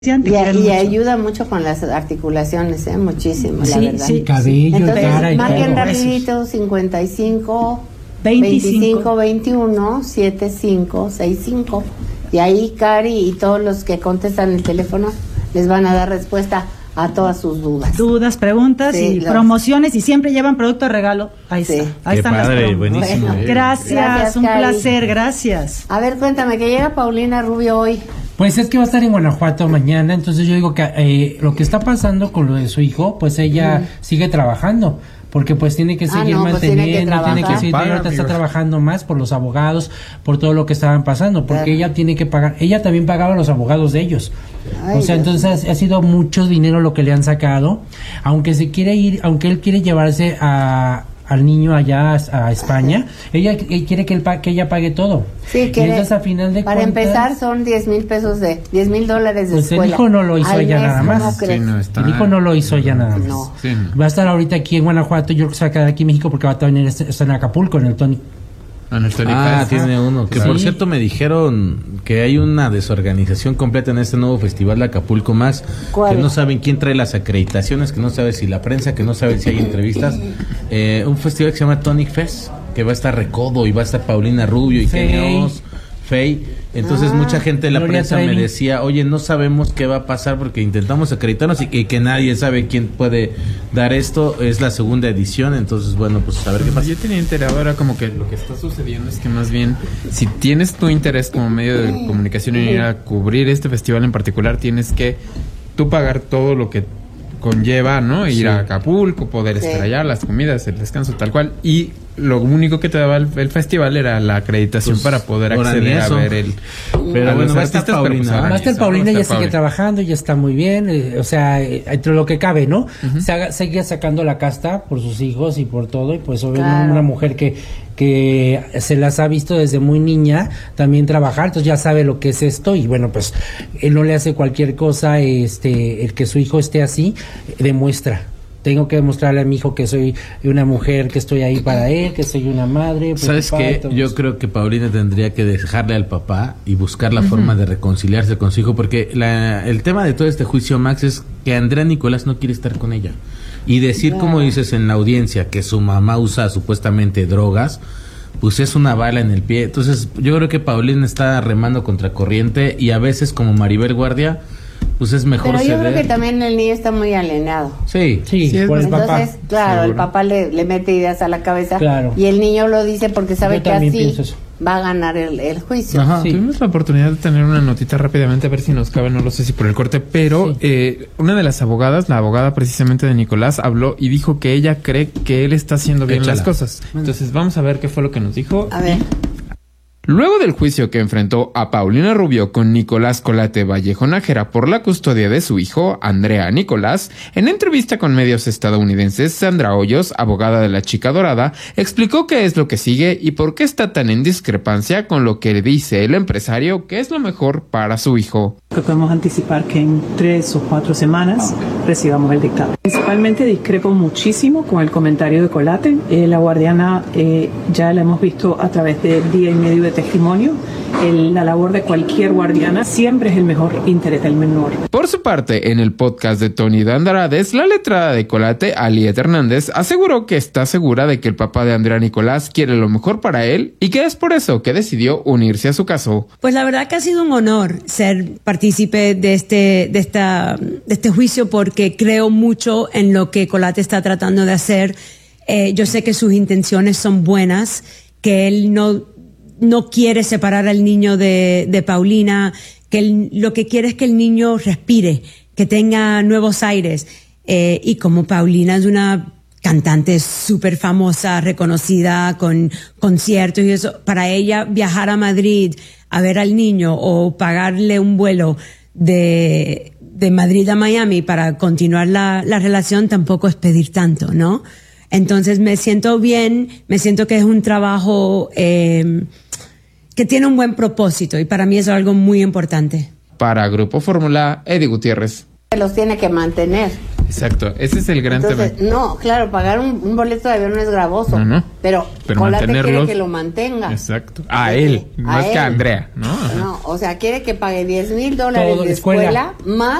Y ayuda mucho con las articulaciones, muchísimo, sí, la verdad. Sí, cabello, entonces, cara y marquen todo. rapidito, 55 25 21 75 65. Y ahí Cari y todos los que contestan el teléfono les van a dar respuesta a todas sus dudas. Dudas, preguntas y promociones, y siempre llevan producto de regalo. Ahí está. Ahí están padre, las buenísimo. Bueno, gracias, un Cari. placer, gracias. A ver, cuéntame, que llega Paulina Rubio hoy. Pues es que va a estar en Guanajuato mañana, entonces yo digo que lo que está pasando con lo de su hijo, pues ella sigue trabajando, porque pues tiene que seguir manteniendo, tiene que seguir, ahorita está trabajando más por los abogados, por todo lo que estaban pasando, porque ella tiene que pagar, ella también pagaba a los abogados de ellos. Ay, o sea, Dios. entonces ha sido mucho dinero lo que le han sacado, aunque se quiere ir, aunque él quiere llevarse al niño allá a España, ella quiere que ella pague todo. Sí, que entonces, a final de para cuentas, empezar son $10,000 de $10,000 de pues escuela. el hijo no lo hizo Al ella mes, nada más. ¿cómo crees? El hijo no lo hizo ella nada más. No. Sí, no. Va a estar ahorita aquí en Guanajuato, yo creo que se va a quedar aquí en México porque va a venir está en Acapulco, en el Tony. Tiene uno. Que por cierto me dijeron que hay una desorganización completa en este nuevo festival de Acapulco Más. ¿Cuál? Que no saben quién trae las acreditaciones, que no sabe si la prensa, que no sabe si hay entrevistas. Un festival que se llama Tonic Fest, que va a estar Recodo y va a estar Paulina Rubio y Kenny Oz, Faye. Entonces mucha gente de la Gloria prensa Trevi me decía, oye, no sabemos qué va a pasar porque intentamos acreditarnos y que nadie sabe quién puede dar esto. Es la segunda edición, entonces bueno, pues a ver qué pasa. Yo tenía enterado ahora como que lo que está sucediendo es que más bien si tienes tu interés como medio de comunicación en ir a cubrir este festival en particular, tienes que tú pagar todo lo que conlleva, ¿no? Ir a Acapulco, poder estar allá, las comidas, el descanso, tal cual. Y lo único que te daba el festival era la acreditación para poder acceder a ver el... Pero bueno, va a estar Paulina. Va a estar Paulina, ya sigue trabajando, ya está muy bien, o sea, entre lo que cabe, ¿no? Sigue sacando la casta por sus hijos y por todo, y pues obviamente una mujer que se las ha visto desde muy niña también trabajar, entonces ya sabe lo que es esto, y bueno, pues él no le hace cualquier cosa, el que su hijo esté así, demuestra. Tengo que demostrarle a mi hijo que soy una mujer, que estoy ahí para él, que soy una madre. ¿Sabes qué? Yo creo que Paulina tendría que dejarle al papá y buscar la forma de reconciliarse con su hijo, porque el tema de todo este juicio, Max, es que Andrea Nicolás no quiere estar con ella. Y decir, como dices en la audiencia, que su mamá usa supuestamente drogas, pues es una bala en el pie. Entonces yo creo que Paulina está remando contra corriente, y a veces, como Maribel Guardia, pues es mejor Pero yo ceder. creo que también el niño está muy alienado. Sí, por el papá. Entonces, claro, el papá le mete ideas a la cabeza, y el niño lo dice porque sabe Yo que también así pienso eso. va a ganar el juicio. Tuvimos la oportunidad de tener una notita rápidamente, a ver si nos cabe, no lo sé si por el corte, pero una de las abogadas, la abogada precisamente de Nicolás, habló y dijo que ella cree que él está haciendo bien las cosas. Entonces vamos a ver qué fue lo que nos dijo. A ver. Luego del juicio que enfrentó a Paulina Rubio con Nicolás Colate Vallejo Nájera por la custodia de su hijo, Andrea Nicolás, en entrevista con medios estadounidenses, Sandra Hoyos, abogada de la chica dorada, explicó qué es lo que sigue y por qué está tan en discrepancia con lo que dice el empresario que es lo mejor para su hijo. Podemos anticipar que en 3 o 4 semanas recibamos el dictamen. Principalmente discrepo muchísimo con el comentario de Colate. La guardiana ya la hemos visto a través de día y medio de testimonio. La labor de cualquier guardiana siempre es el mejor interés del menor. Por su parte, en el podcast de Tony de Andrades, la letrada de Colate, Aliet Hernández, aseguró que está segura de que el papá de Andrea Nicolás quiere lo mejor para él y que es por eso que decidió unirse a su caso. Pues la verdad que ha sido un honor ser partícipe de este juicio, porque creo mucho en lo que Colate está tratando de hacer. Yo sé que sus intenciones son buenas, que él no quiere separar al niño de Paulina, que lo que quiere es que el niño respire, que tenga nuevos aires. Y como Paulina es una cantante súper famosa, reconocida, con conciertos y eso, para ella viajar a Madrid a ver al niño o pagarle un vuelo de Madrid a Miami para continuar la relación tampoco es pedir tanto, ¿no? Entonces me siento bien, me siento que es un trabajo que tiene un buen propósito, y para mí eso es algo muy importante. Para Grupo Fórmula, Eddie Gutiérrez. Los tiene que mantener. Exacto, ese es el gran tema. No, claro, pagar un boleto de avión no es gravoso. No. Pero Colate quiere que lo mantenga. Exacto. A él, no es que a Andrea, ¿no? No, o sea, quiere que pague $10,000 de escuela más